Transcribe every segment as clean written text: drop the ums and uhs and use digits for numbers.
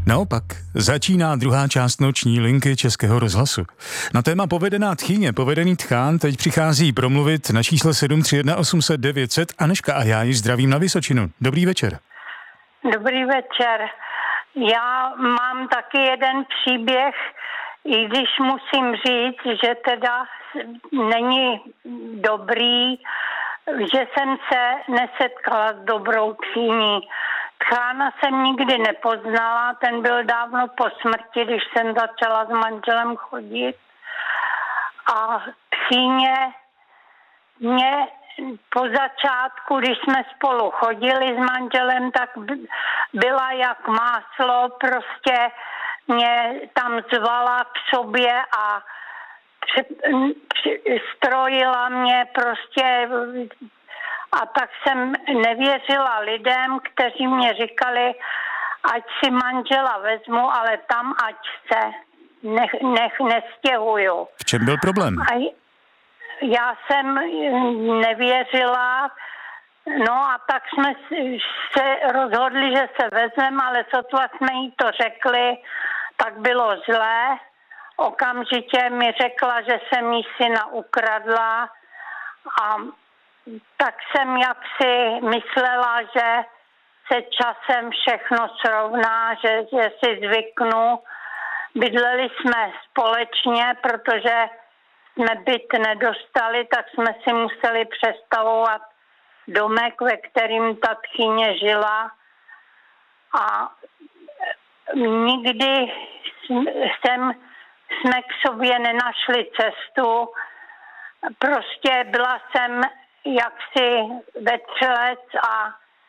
Naopak, začíná druhá část noční linky Českého rozhlasu. Na téma povedená tchýně, povedený tchán teď přichází promluvit na čísle 731 800 900 Anežka a já ji zdravím na Vysočinu. Dobrý večer. Dobrý večer. Já mám taky jeden příběh, i když musím říct, že teda není dobrý, že jsem se nesetkala s dobrou tchýní. Tchána jsem nikdy nepoznala, ten byl dávno po smrti, když jsem začala s manželem chodit. A tchýně mě po začátku, když jsme spolu chodili s manželem, tak byla jak máslo, prostě mě tam zvala k sobě a strojila mě prostě. A tak jsem nevěřila lidem, kteří mě říkali, ať si manžela vezmu, ale tam ať se nestěhuju. V čem byl problém? A já jsem nevěřila, no a tak jsme se rozhodli, že se vezmeme, ale sotva jsme jí to řekli, tak bylo zlé. Okamžitě mi řekla, že jsem jí syna ukradla a tak jsem jaksi myslela, že se časem všechno srovná, že si zvyknu. Bydleli jsme společně, protože jsme byt nedostali, tak jsme si museli přestavovat domek, ve kterým ta tchýně žila. A nikdy jsme k sobě nenašli cestu. Prostě byla jsem jaksi vetřelec a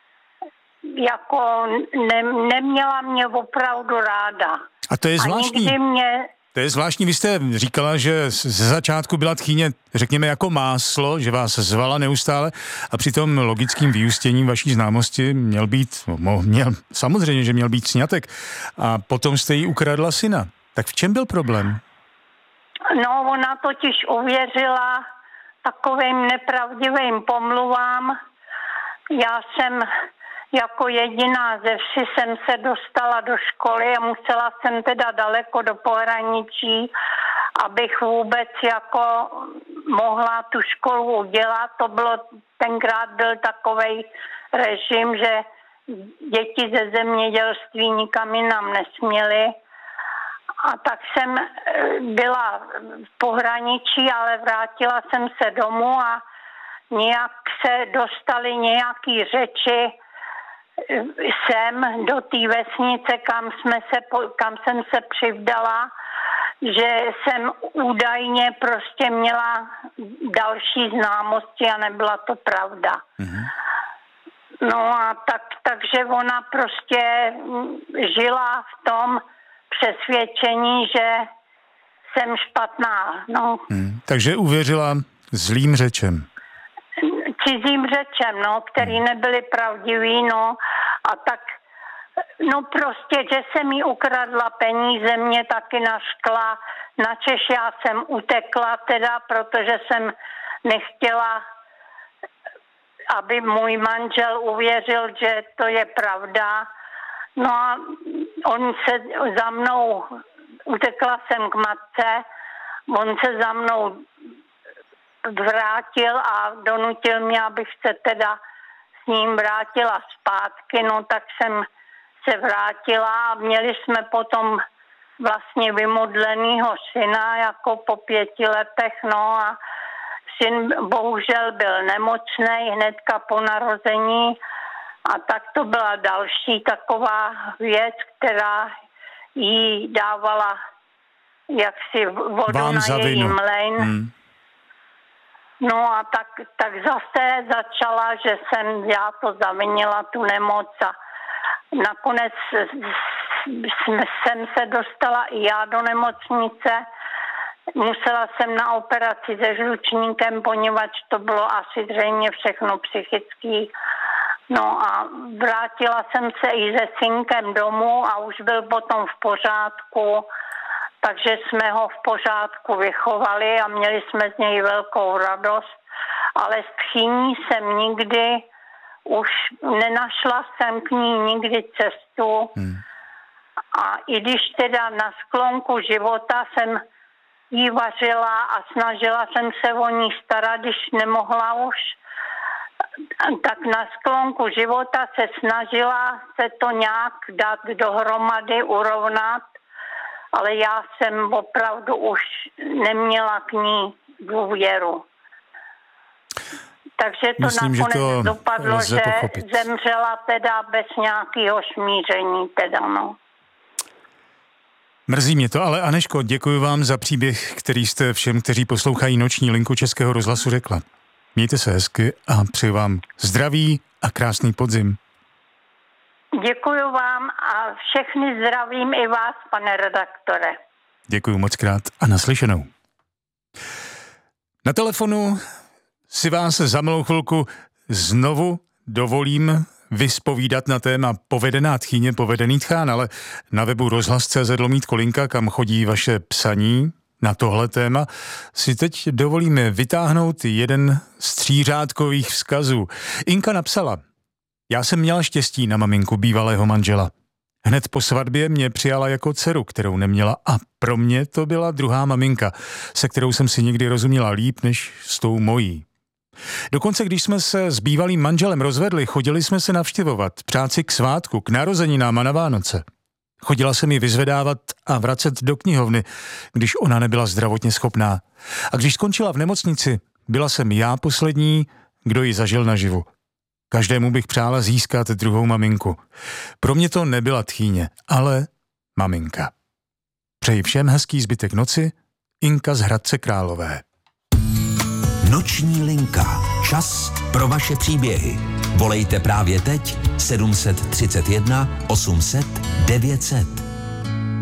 jako neměla mě opravdu ráda. A to je zvláštní. To je zvláštní, vy jste říkala, že ze začátku byla tchýně, řekněme, jako máslo, že vás zvala neustále a při tom logickým vyústěním vaší známosti samozřejmě, že měl být sňatek a potom jste jí ukradla syna. Tak v čem byl problém? No, ona totiž uvěřila takovým nepravdivým pomluvám. Já jsem jako jediná ze vsi jsem se dostala do školy a musela jsem teda daleko do pohraničí, abych vůbec jako mohla tu školu udělat. Tenkrát byl takovej režim, že děti ze zemědělství nikam jinam nesměly. A tak jsem byla v pohraničí, ale vrátila jsem se domů a nějak se dostaly nějaký řeči sem do té vesnice, kam jsem se přivdala, že jsem údajně prostě měla další známosti a nebyla to pravda. Mm-hmm. No a takže ona prostě žila v tom přesvědčení, že jsem špatná. No. Takže uvěřila zlým řečem. Cizím řečem, no, který nebyly pravdivý, no. A tak, no prostě, že jsem jí ukradla peníze, mě taky naškla. Načež já jsem utekla teda, protože jsem nechtěla, aby můj manžel uvěřil, že to je pravda. No a on se za mnou, utekla jsem k matce, on se za mnou vrátil a donutil mě, abych se teda s ním vrátila zpátky, no tak jsem se vrátila a měli jsme potom vlastně vymodlenýho syna jako po 5 letech, no a syn bohužel byl nemocnej hnedka po narození. A tak to byla další taková věc, která jí dávala jaksi vodu vám na její mlejn. No a tak zase začala, že jsem já to zavinila, tu nemoc a nakonec jsem se dostala i já do nemocnice. Musela jsem na operaci se žlučníkem, poněvadž to bylo asi zřejmě všechno psychický. No a vrátila jsem se i se synkem domů a už byl potom v pořádku, takže jsme ho v pořádku vychovali a měli jsme z něj velkou radost, ale s tchýní jsem nikdy, už nenašla jsem k ní nikdy cestu A i když teda na sklonku života jsem jí vařila a snažila jsem se o ní starat, když nemohla už, tak na sklonku života se snažila se to nějak dát dohromady, urovnat, ale já jsem opravdu už neměla k ní důvěru. Takže to myslím, nakonec dopadlo, že pochopit. Zemřela teda bez nějakého smíření teda, no. Mrzí mě to, ale Anežko, děkuji vám za příběh, který jste všem, kteří poslouchají Noční linku Českého rozhlasu, řekla. Mějte se hezky a přeji vám zdraví a krásný podzim. Děkuji vám a všechny zdravím i vás, pane redaktore. Děkuji moc krát a naslyšenou. Na telefonu si vás za malou chvilku znovu dovolím vyspovídat na téma povedená tchýně, povedený tchán, ale na webu rozhlas.cz/kolinka, kam chodí vaše psaní na tohle téma, si teď dovolíme vytáhnout jeden z 3řádkových vzkazů. Inka napsala: já jsem měla štěstí na maminku bývalého manžela. Hned po svatbě mě přijala jako dceru, kterou neměla, a pro mě to byla druhá maminka, se kterou jsem si někdy rozuměla líp než s tou mojí. Dokonce, když jsme se s bývalým manželem rozvedli, chodili jsme se navštěvovat, přát si k svátku, k narozeninám a na Vánoce. Chodila se mi vyzvedávat a vracet do knihovny, když ona nebyla zdravotně schopná. A když skončila v nemocnici, byla jsem já poslední, kdo ji zažil naživu. Každému bych přála získat druhou maminku. Pro mě to nebyla tchýně, ale maminka. Přeji všem hezký zbytek noci, Inka z Hradce Králové. Noční linka. Čas pro vaše příběhy. Volejte právě teď 731 800 900.